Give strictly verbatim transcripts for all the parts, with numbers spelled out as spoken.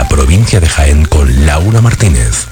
la provincia de Jaén con Laura Martínez.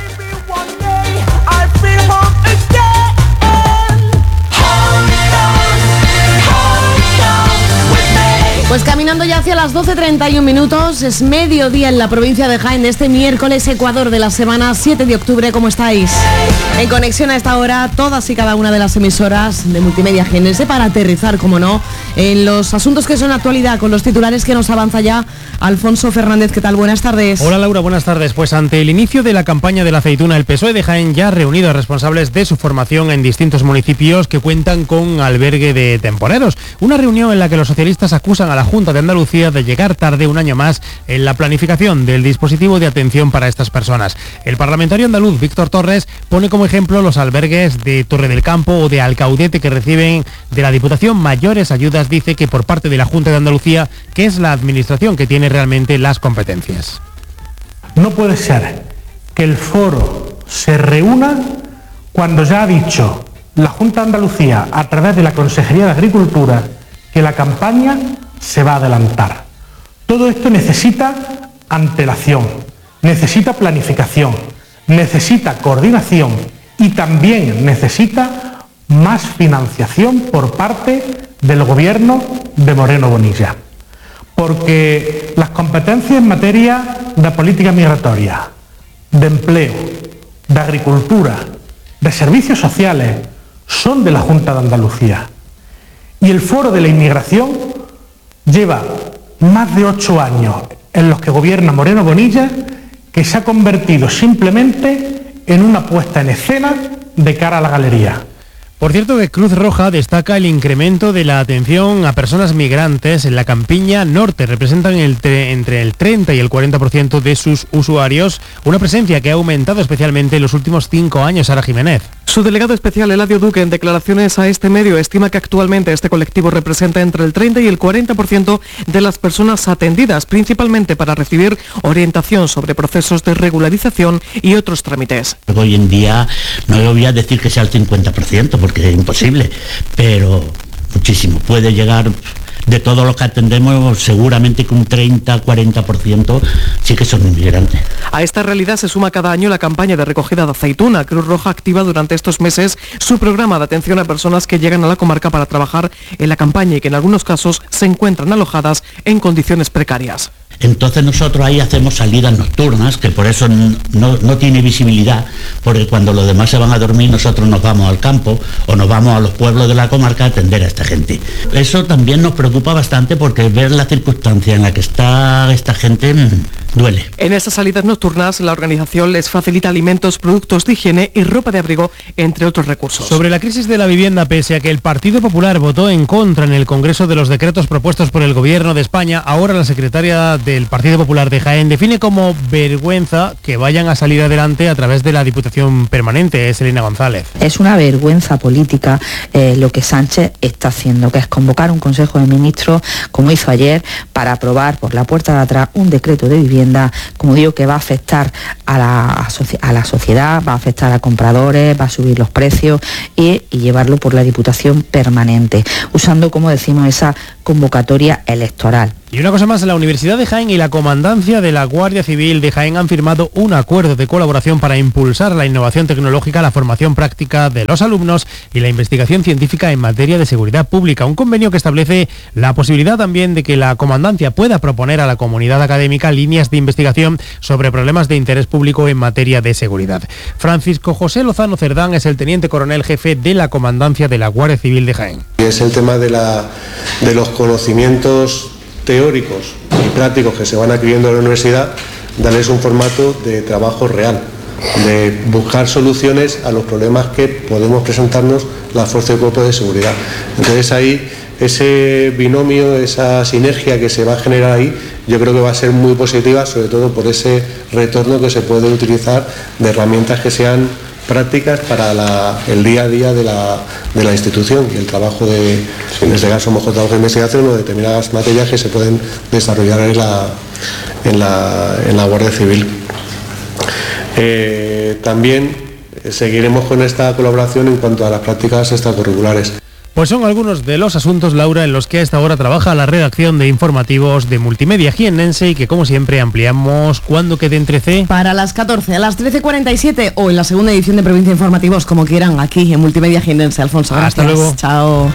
Pues caminando ya hacia las doce treinta y un minutos, es mediodía en la provincia de Jaén, este miércoles Ecuador de la semana siete de octubre. ¿Cómo estáis? En conexión a esta hora, todas y cada una de las emisoras de Multimedia G N S para aterrizar, como no, en los asuntos que son actualidad, con los titulares que nos avanza ya Alfonso Fernández. ¿Qué tal? Buenas tardes. Hola Laura, buenas tardes. Pues ante el inicio de la campaña de la aceituna, el P S O E de Jaén ya ha reunido a responsables de su formación en distintos municipios que cuentan con albergue de temporeros. Una reunión en la que los socialistas acusan a la Junta de Andalucía de llegar tarde un año más en la planificación del dispositivo de atención para estas personas. El parlamentario andaluz Víctor Torres pone como ejemplo los albergues de Torre del Campo o de Alcaudete, que reciben de la Diputación mayores ayudas, dice, que por parte de la Junta de Andalucía, que es la administración que tiene realmente las competencias. No puede ser que el foro se reúna cuando ya ha dicho la Junta de Andalucía a través de la Consejería de Agricultura que la campaña se va a adelantar. Todo esto necesita antelación, necesita planificación, necesita coordinación y también necesita más financiación por parte del gobierno de Moreno Bonilla. Porque las competencias en materia de política migratoria, de empleo, de agricultura, de servicios sociales, son de la Junta de Andalucía. Y el Foro de la Inmigración lleva más de ocho años en los que gobierna Moreno Bonilla, que se ha convertido simplemente en una puesta en escena de cara a la galería. Por cierto, que Cruz Roja destaca el incremento de la atención a personas migrantes en la Campiña Norte. Representan el tre- entre el treinta y el cuarenta por ciento de sus usuarios, una presencia que ha aumentado especialmente en los últimos cinco años. Sara Jiménez. Su delegado especial, Eladio Duque, en declaraciones a este medio, estima que actualmente este colectivo representa entre el treinta y el cuarenta por ciento de las personas atendidas, principalmente para recibir orientación sobre procesos de regularización y otros trámites. Hoy en día no voy a decir que sea el cincuenta por ciento, porque es imposible, pero muchísimo. Puede llegar, de todos los que atendemos, seguramente que un treinta a cuarenta por ciento sí que son inmigrantes. A esta realidad se suma cada año la campaña de recogida de aceituna. Cruz Roja activa durante estos meses su programa de atención a personas que llegan a la comarca para trabajar en la campaña y que en algunos casos se encuentran alojadas en condiciones precarias. Entonces nosotros ahí hacemos salidas nocturnas, que por eso no, no tiene visibilidad, porque cuando los demás se van a dormir nosotros nos vamos al campo o nos vamos a los pueblos de la comarca a atender a esta gente. Eso también nos preocupa bastante, porque ver la circunstancia en la que está esta gente mmm, duele. En esas salidas nocturnas la organización les facilita alimentos, productos de higiene y ropa de abrigo, entre otros recursos. Sobre la crisis de la vivienda, pese a que el Partido Popular votó en contra en el Congreso de los decretos propuestos por el Gobierno de España, ahora la secretaria del Partido Popular de Jaén define como vergüenza que vayan a salir adelante a través de la Diputación Permanente. Es Elena González. Es una vergüenza política eh, lo que Sánchez está haciendo, que es convocar un Consejo de Ministros, como hizo ayer, para aprobar por la puerta de atrás un decreto de vivienda, como digo, que va a afectar a la, a la sociedad, va a afectar a compradores, va a subir los precios y, y llevarlo por la Diputación Permanente, usando, como decimos, esa convocatoria electoral. Y una cosa más, la Universidad de Jaén y la Comandancia de la Guardia Civil de Jaén han firmado un acuerdo de colaboración para impulsar la innovación tecnológica, la formación práctica de los alumnos y la investigación científica en materia de seguridad pública. Un convenio que establece la posibilidad también de que la Comandancia pueda proponer a la comunidad académica líneas de investigación sobre problemas de interés público en materia de seguridad. Francisco José Lozano Cerdán es el teniente coronel jefe de la Comandancia de la Guardia Civil de Jaén. Es el tema de, la, de los conocimientos teóricos y prácticos que se van adquiriendo en la universidad, darles un formato de trabajo real, de buscar soluciones a los problemas que podemos presentarnos la fuerza y cuerpo de seguridad. Entonces ahí ese binomio, esa sinergia que se va a generar ahí, yo creo que va a ser muy positiva, sobre todo por ese retorno que se puede utilizar de herramientas que sean prácticas para la, el día a día de la, de la institución y el trabajo de, en este caso, mejor trabajo de investigación o determinadas materias que se pueden desarrollar en la, en la, en la Guardia Civil. Eh, también seguiremos con esta colaboración en cuanto a las prácticas extracurriculares. Pues son algunos de los asuntos, Laura, en los que a esta hora trabaja la redacción de informativos de Multimedia Jiennense y que, como siempre, ampliamos cuando quede entre C. Para las catorce, a las trece cuarenta y siete o en la segunda edición de Provincia Informativos, como quieran, aquí en Multimedia Jiennense. Alfonso, gracias. Hasta luego. Chao.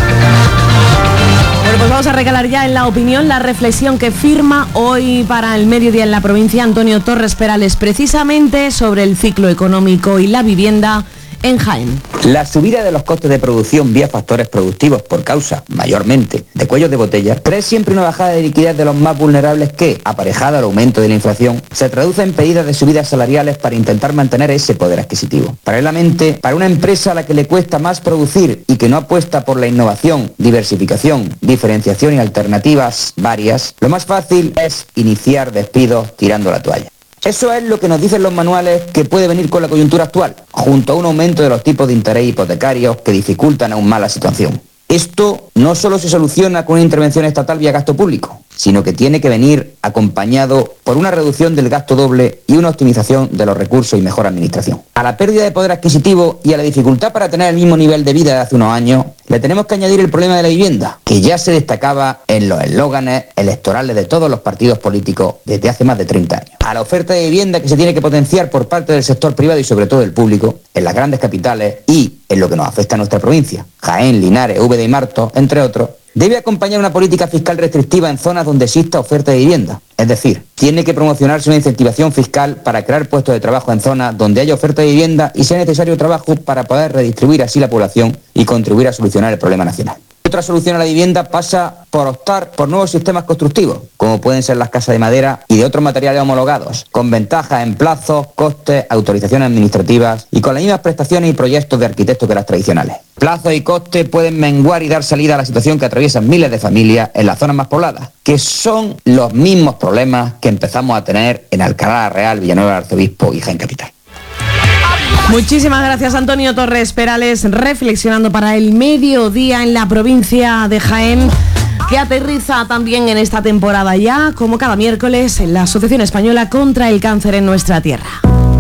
Bueno, pues vamos a regalar ya en la opinión la reflexión que firma hoy para el mediodía en la provincia Antonio Torres Perales, precisamente sobre el ciclo económico y la vivienda en Jaén. La subida de los costes de producción vía factores productivos por causa, mayormente, de cuellos de botella, trae siempre una bajada de liquidez de los más vulnerables que, aparejada al aumento de la inflación, se traduce en pedidas de subidas salariales para intentar mantener ese poder adquisitivo. Paralelamente, para una empresa a la que le cuesta más producir y que no apuesta por la innovación, diversificación, diferenciación y alternativas varias, lo más fácil es iniciar despidos tirando la toalla. Eso es lo que nos dicen los manuales que puede venir con la coyuntura actual, junto a un aumento de los tipos de interés hipotecarios que dificultan aún más la situación. Esto no solo se soluciona con una intervención estatal vía gasto público, sino que tiene que venir acompañado por una reducción del gasto doble y una optimización de los recursos y mejor administración. A la pérdida de poder adquisitivo y a la dificultad para tener el mismo nivel de vida de hace unos años, le tenemos que añadir el problema de la vivienda, que ya se destacaba en los eslóganes electorales de todos los partidos políticos desde hace más de treinta años. A la oferta de vivienda que se tiene que potenciar por parte del sector privado y sobre todo del público, en las grandes capitales y en lo que nos afecta a nuestra provincia, Jaén, Linares, Úbeda y Martos, entre otros, debe acompañar una política fiscal restrictiva en zonas donde exista oferta de vivienda. Es decir, tiene que promocionarse una incentivación fiscal para crear puestos de trabajo en zonas donde haya oferta de vivienda y sea necesario trabajo para poder redistribuir así la población y contribuir a solucionar el problema nacional. Otra solución a la vivienda pasa por optar por nuevos sistemas constructivos, como pueden ser las casas de madera y de otros materiales homologados, con ventajas en plazos, costes, autorizaciones administrativas y con las mismas prestaciones y proyectos de arquitectos que las tradicionales. Plazos y costes pueden menguar y dar salida a la situación que atraviesan miles de familias en las zonas más pobladas, que son los mismos problemas que empezamos a tener en Alcalá la Real, Villanueva del Arzobispo y Jaén Capital. Muchísimas gracias, Antonio Torres Perales, reflexionando para el mediodía en la provincia de Jaén, que aterriza también en esta temporada ya, como cada miércoles, en la Asociación Española contra el Cáncer en nuestra tierra.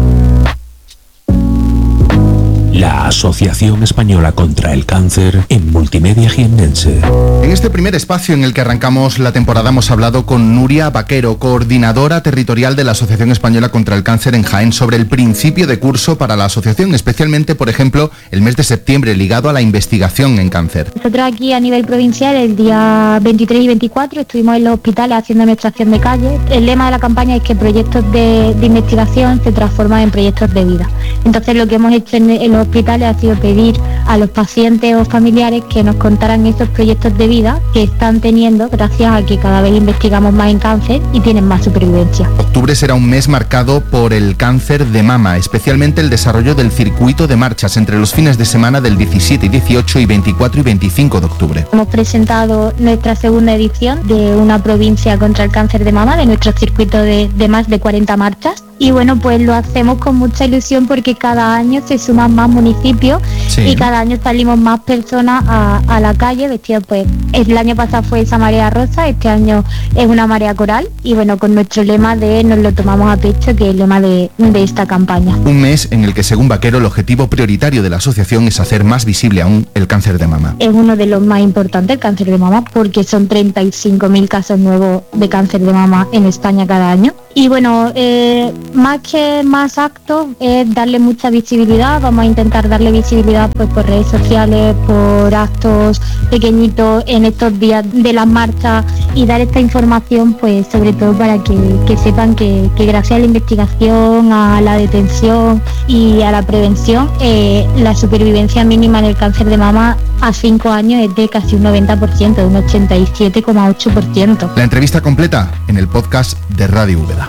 La Asociación Española contra el Cáncer en Multimedia Jiennense. En este primer espacio en el que arrancamos la temporada hemos hablado con Nuria Vaquero, coordinadora territorial de la Asociación Española contra el Cáncer en Jaén, sobre el principio de curso para la asociación, especialmente, por ejemplo, el mes de septiembre ligado a la investigación en cáncer. Nosotros aquí a nivel provincial el día veintitrés y veinticuatro estuvimos en los hospitales haciendo administración de calle. El lema de la campaña es que proyectos de, de investigación se transforman en proyectos de vida. Entonces lo que hemos hecho en, en los hospitales ha sido pedir a los pacientes o familiares que nos contaran esos proyectos de vida que están teniendo gracias a que cada vez investigamos más en cáncer y tienen más supervivencia. Octubre será un mes marcado por el cáncer de mama, especialmente el desarrollo del circuito de marchas entre los fines de semana del diecisiete y dieciocho y veinticuatro y veinticinco de octubre. Hemos presentado nuestra segunda edición de una provincia contra el cáncer de mama, de nuestro circuito de, de más de cuarenta marchas. Y bueno, pues lo hacemos con mucha ilusión porque cada año se suman más municipios, sí, y cada año salimos más personas a, a la calle vestidos, pues el año pasado fue esa marea rosa, este año es una marea coral y bueno, con nuestro lema de nos lo tomamos a pecho, que es el lema de, de esta campaña. Un mes en el que, según Vaquero, el objetivo prioritario de la asociación es hacer más visible aún el cáncer de mama. Es uno de los más importantes, el cáncer de mama, porque son treinta y cinco mil casos nuevos de cáncer de mama en España cada año. Y bueno, eh, más que más actos es darle mucha visibilidad. Vamos a intentar darle visibilidad pues por redes sociales, por actos pequeñitos en estos días de las marchas y dar esta información pues sobre todo para que, que sepan que, que gracias a la investigación, a la detención y a la prevención, eh, la supervivencia mínima del cáncer de mama a cinco años es de casi un noventa por ciento, de un ochenta y siete coma ocho por ciento. La entrevista completa en el podcast de Radio Úbeda.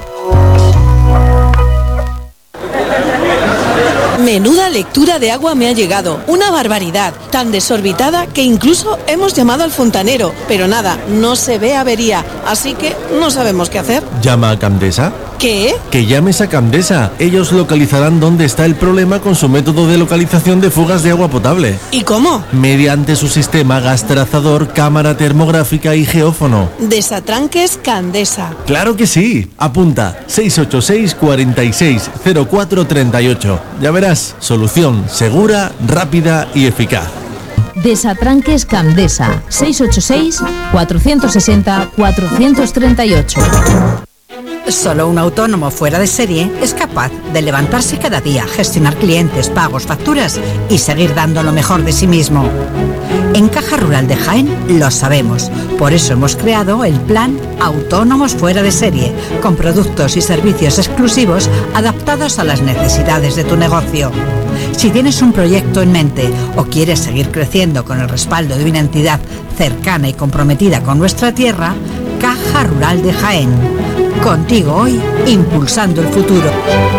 Menuda lectura de agua me ha llegado, una barbaridad, tan desorbitada que incluso hemos llamado al fontanero, pero nada, no se ve avería, así que no sabemos qué hacer. ¿Llama a Camdesa? ¿Qué? Que llames a Camdesa, ellos localizarán dónde está el problema con su método de localización de fugas de agua potable. ¿Y cómo? Mediante su sistema gas trazador, cámara termográfica y geófono. Desatranques Candesa. ¡Claro que sí! Apunta, seis ocho seis, cuarenta y seis, cero cuatro treinta y ocho. Ya verás, solución segura, rápida y eficaz. Desatranques Camdesa, seis ocho seis, cuatro seis cero, cuatro tres ocho. Solo un autónomo fuera de serie es capaz de levantarse cada día, gestionar clientes, pagos, facturas y seguir dando lo mejor de sí mismo. En Caja Rural de Jaén lo sabemos, por eso hemos creado el plan Autónomos fuera de serie, con productos y servicios exclusivos adaptados a las necesidades de tu negocio. Si tienes un proyecto en mente o quieres seguir creciendo con el respaldo de una entidad cercana y comprometida con nuestra tierra, Caja Rural de Jaén. Contigo hoy, impulsando el futuro.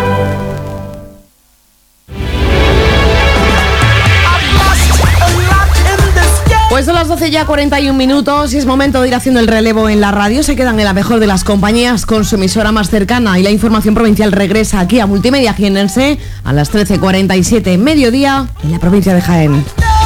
Pues son las doce ya cuarenta y un minutos y es momento de ir haciendo el relevo en la radio. Se quedan en la mejor de las compañías con su emisora más cercana y la información provincial regresa aquí a Multimedia Jiennense a las trece cuarenta y siete, mediodía, en la provincia de Jaén.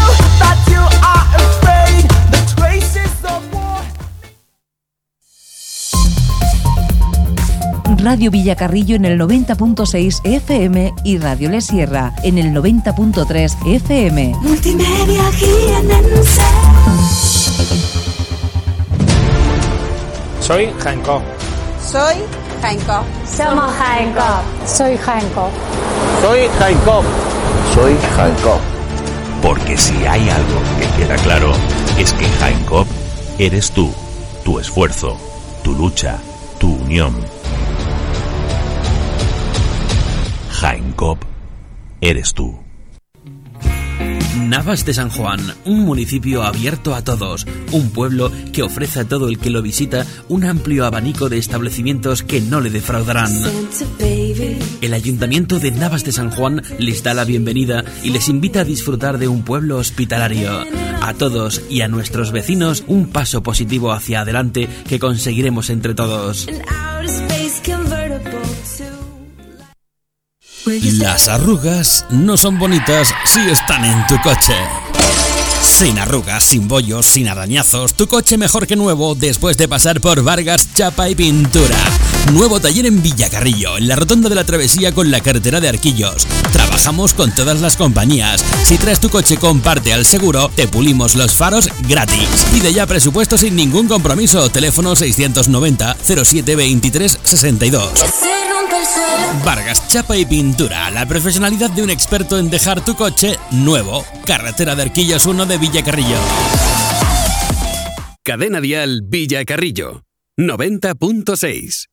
Radio Villacarrillo en el noventa punto seis F M y Radio Le Sierra en el noventa punto tres F M. Multimedia Jiennense. Soy Jaén Coop. Soy Jaén Coop. Somos Jaén Coop. Soy Jaén Coop. Soy Jaén Coop. Soy Jaén Coop. Porque si hay algo que queda claro, es que Jaén Coop eres tú, tu esfuerzo, tu lucha, tu unión. Jaén Coop eres tú. Navas de San Juan, un municipio abierto a todos, un pueblo que ofrece a todo el que lo visita un amplio abanico de establecimientos que no le defraudarán. El Ayuntamiento de Navas de San Juan les da la bienvenida y les invita a disfrutar de un pueblo hospitalario. A todos y a nuestros vecinos un paso positivo hacia adelante que conseguiremos entre todos. Las arrugas no son bonitas si están en tu coche. Sin arrugas, sin bollos, sin arañazos, tu coche mejor que nuevo después de pasar por Vargas Chapa y Pintura. Nuevo taller en Villacarrillo, en la rotonda de la Travesía con la carretera de Arquillos. Trabajamos con todas las compañías. Si traes tu coche con parte al seguro, te pulimos los faros gratis. Pide ya presupuesto sin ningún compromiso. Teléfono seiscientos noventa, cero siete veintitrés sesenta y dos. Vargas Chapa y Pintura, la profesionalidad de un experto en dejar tu coche nuevo. Carretera de Arquillos uno de Villacarrillo. Cadena Dial Villacarrillo, noventa punto seis.